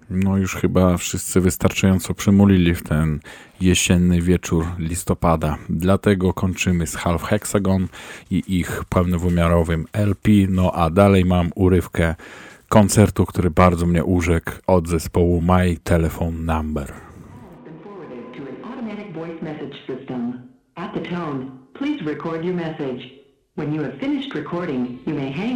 No już chyba wszyscy wystarczająco przymulili w ten jesienny wieczór listopada. Dlatego kończymy z Half Hexagon i ich pełnowymiarowym LP. No a dalej mam urywkę koncertu, który bardzo mnie urzekł, od zespołu My Telephone Number. At the tone, please record your message. When you have finished recording, you may hang